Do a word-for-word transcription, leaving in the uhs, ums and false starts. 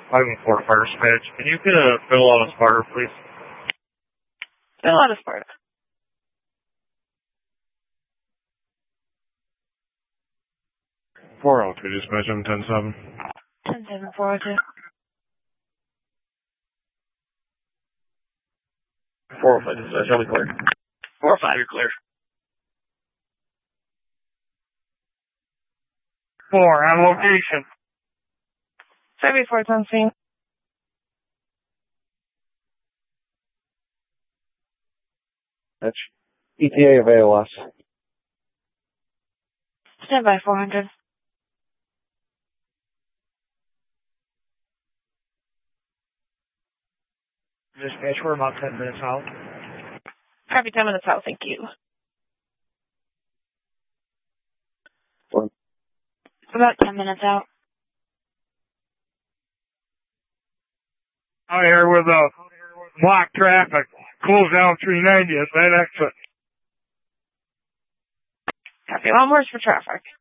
five one four fire dispatch. Can you get a fill out of Sparta, please? Fill out of Sparta. four oh two, dispatch, I'm ten seven. ten seven, four oh two. four oh five, dispatch, I'll be clear. four oh five, you're clear. four, on location. seventy-four, on scene. That's E T A of A L S. Stand by, four hundred. Dispatch, we're about ten minutes out. Copy, ten minutes out, thank you. One. About ten minutes out. Out here with uh, block traffic. Close down three ninety at that exit. Copy, one worse for traffic.